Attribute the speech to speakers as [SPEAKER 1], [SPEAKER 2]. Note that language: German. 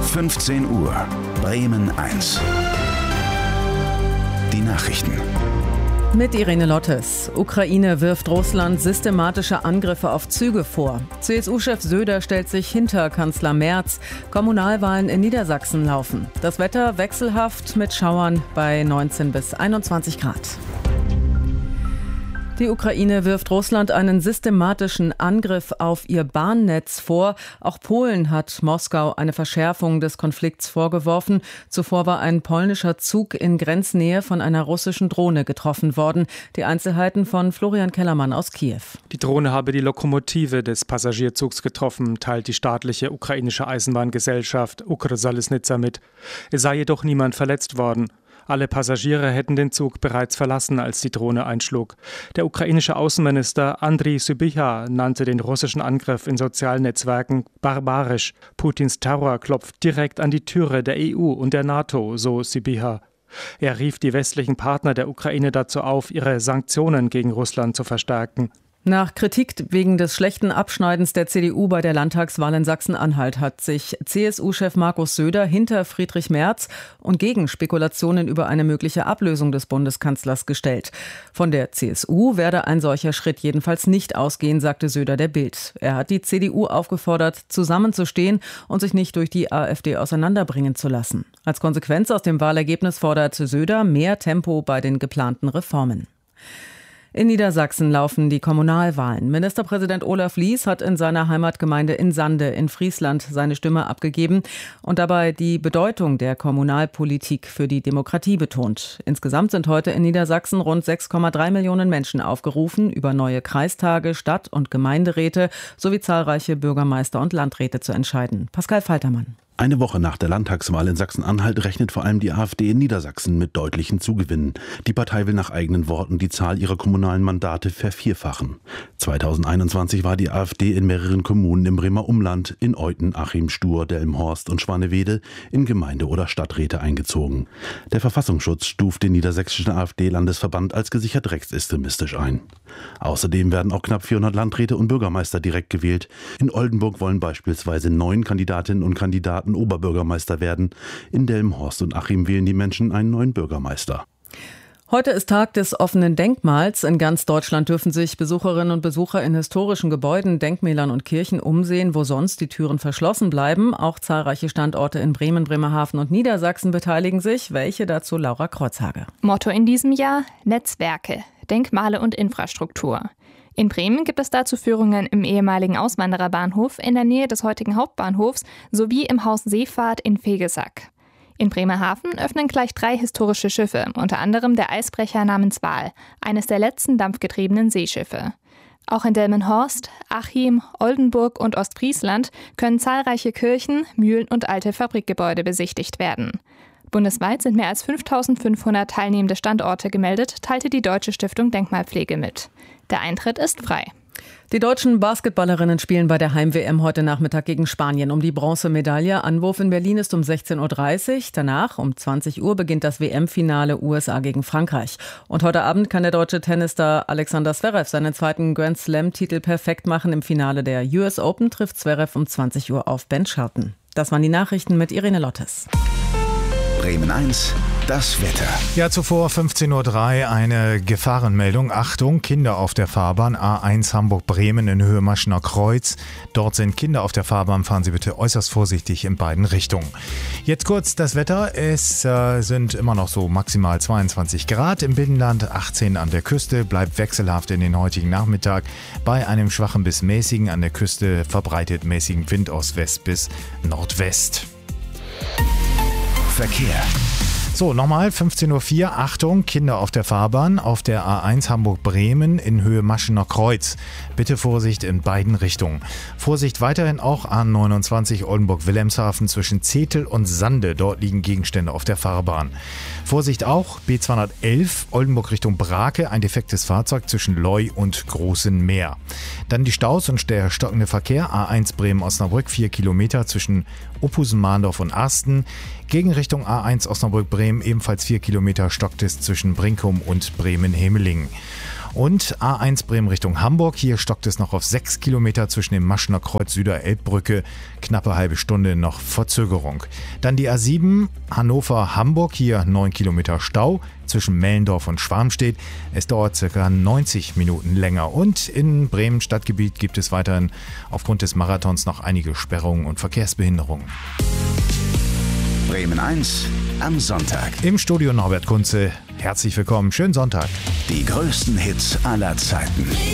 [SPEAKER 1] 15 Uhr, Bremen 1. Die Nachrichten.
[SPEAKER 2] Mit Irene Lottes. Ukraine wirft Russland systematische Angriffe auf Züge vor. CSU-Chef Söder stellt sich hinter Kanzler Merz. Kommunalwahlen in Niedersachsen laufen. Das Wetter wechselhaft mit Schauern bei 19 bis 21 Grad. Die Ukraine wirft Russland einen systematischen Angriff auf ihr Bahnnetz vor. Auch Polen hat Moskau eine Verschärfung des Konflikts vorgeworfen. Zuvor war ein polnischer Zug in Grenznähe von einer russischen Drohne getroffen worden. Die Einzelheiten von Florian Kellermann aus Kiew.
[SPEAKER 3] Die Drohne habe die Lokomotive des Passagierzugs getroffen, teilt die staatliche ukrainische Eisenbahngesellschaft Ukrzaliznytsia mit. Es sei jedoch niemand verletzt worden. Alle Passagiere hätten den Zug bereits verlassen, als die Drohne einschlug. Der ukrainische Außenminister Andriy Sybiha nannte den russischen Angriff in sozialen Netzwerken barbarisch. Putins Terror klopft direkt an die Türe der EU und der NATO, so Sybiha. Er rief die westlichen Partner der Ukraine dazu auf, ihre Sanktionen gegen Russland zu verstärken.
[SPEAKER 2] Nach Kritik wegen des schlechten Abschneidens der CDU bei der Landtagswahl in Sachsen-Anhalt hat sich CSU-Chef Markus Söder hinter Friedrich Merz und gegen Spekulationen über eine mögliche Ablösung des Bundeskanzlers gestellt. Von der CSU werde ein solcher Schritt jedenfalls nicht ausgehen, sagte Söder der Bild. Er hat die CDU aufgefordert, zusammenzustehen und sich nicht durch die AfD auseinanderbringen zu lassen. Als Konsequenz aus dem Wahlergebnis fordert Söder mehr Tempo bei den geplanten Reformen. In Niedersachsen laufen die Kommunalwahlen. Ministerpräsident Olaf Lies hat in seiner Heimatgemeinde in Sande in Friesland seine Stimme abgegeben und dabei die Bedeutung der Kommunalpolitik für die Demokratie betont. Insgesamt sind heute in Niedersachsen rund 6,3 Millionen Menschen aufgerufen, über neue Kreistage, Stadt- und Gemeinderäte sowie zahlreiche Bürgermeister und Landräte zu entscheiden. Pascal Faltermann.
[SPEAKER 4] Eine Woche nach der Landtagswahl in Sachsen-Anhalt rechnet vor allem die AfD in Niedersachsen mit deutlichen Zugewinnen. Die Partei will nach eigenen Worten die Zahl ihrer kommunalen Mandate vervierfachen. 2021 war die AfD in mehreren Kommunen im Bremer Umland, in Euthen, Achim, Stur, Delmenhorst und Schwanewede in Gemeinde- oder Stadträte eingezogen. Der Verfassungsschutz stuft den niedersächsischen AfD-Landesverband als gesichert rechtsextremistisch ein. Außerdem werden auch knapp 400 Landräte und Bürgermeister direkt gewählt. In Oldenburg wollen beispielsweise 9 Kandidatinnen und Kandidaten Oberbürgermeister werden. In Delmenhorst und Achim wählen die Menschen einen neuen Bürgermeister.
[SPEAKER 2] Heute ist Tag des offenen Denkmals. In ganz Deutschland dürfen sich Besucherinnen und Besucher in historischen Gebäuden, Denkmälern und Kirchen umsehen, wo sonst die Türen verschlossen bleiben. Auch zahlreiche Standorte in Bremen, Bremerhaven und Niedersachsen beteiligen sich. Welche dazu Laura Kreuzhage.
[SPEAKER 5] Motto in diesem Jahr: Netzwerke, Denkmale und Infrastruktur. In Bremen gibt es dazu Führungen im ehemaligen Auswandererbahnhof in der Nähe des heutigen Hauptbahnhofs sowie im Haus Seefahrt in Vegesack. In Bremerhaven öffnen gleich 3 historische Schiffe, unter anderem der Eisbrecher namens Wal, eines der letzten dampfgetriebenen Seeschiffe. Auch in Delmenhorst, Achim, Oldenburg und Ostfriesland können zahlreiche Kirchen, Mühlen und alte Fabrikgebäude besichtigt werden. Bundesweit sind mehr als 5.500 teilnehmende Standorte gemeldet, teilte die Deutsche Stiftung Denkmalpflege mit. Der Eintritt ist frei.
[SPEAKER 2] Die deutschen Basketballerinnen spielen bei der Heim-WM heute Nachmittag gegen Spanien um die Bronzemedaille. Anwurf in Berlin ist um 16.30 Uhr. Danach um 20 Uhr beginnt das WM-Finale USA gegen Frankreich. Und heute Abend kann der deutsche Tennisstar Alexander Zverev seinen zweiten Grand Slam-Titel perfekt machen. Im Finale der US Open trifft Zverev um 20 Uhr auf Ben Shelton. Das waren die Nachrichten mit Irene Lottes.
[SPEAKER 1] Bremen 1, das Wetter.
[SPEAKER 6] Ja, zuvor 15.03 Uhr eine Gefahrenmeldung. Achtung, Kinder auf der Fahrbahn. A1 Hamburg-Bremen in Höhe Maschener Kreuz. Dort sind Kinder auf der Fahrbahn. Fahren Sie bitte äußerst vorsichtig in beiden Richtungen. Jetzt kurz das Wetter. Es sind immer noch so maximal 22 Grad im Binnenland, 18 an der Küste. Bleibt wechselhaft in den heutigen Nachmittag. Bei einem schwachen bis mäßigen an der Küste verbreitet mäßigen Wind aus West bis Nordwest.
[SPEAKER 1] Verkehr.
[SPEAKER 6] So, nochmal 15.04 Uhr. Achtung, Kinder auf der Fahrbahn auf der A1 Hamburg-Bremen in Höhe Maschener Kreuz. Bitte Vorsicht in beiden Richtungen. Vorsicht weiterhin auch A29 Oldenburg-Wilhelmshaven zwischen Zetel und Sande. Dort liegen Gegenstände auf der Fahrbahn. Vorsicht auch B211 Oldenburg Richtung Brake. Ein defektes Fahrzeug zwischen Leu und Großen Meer. Dann die Staus und der stockende Verkehr. A1 Bremen-Osnabrück 4 Kilometer zwischen Ophusen-Mahndorf und Arsten. Gegenrichtung A1 Osnabrück-Bremen ebenfalls 4 Kilometer stockt es zwischen Brinkum und Bremen-Hemelingen. Und A1 Bremen Richtung Hamburg. Hier stockt es noch auf 6 Kilometer zwischen dem Maschener Kreuz Süder-Elbbrücke. Knappe halbe Stunde noch Verzögerung. Dann die A7 Hannover-Hamburg. Hier 9 Kilometer Stau zwischen Mellendorf und Schwarmstedt. Es dauert ca. 90 Minuten länger. Und in Bremen Stadtgebiet gibt es weiterhin aufgrund des Marathons noch einige Sperrungen und Verkehrsbehinderungen.
[SPEAKER 1] Bremen 1 am Sonntag.
[SPEAKER 6] Im Studio Norbert Kunze. Herzlich willkommen. Schönen Sonntag.
[SPEAKER 1] Die größten Hits aller Zeiten.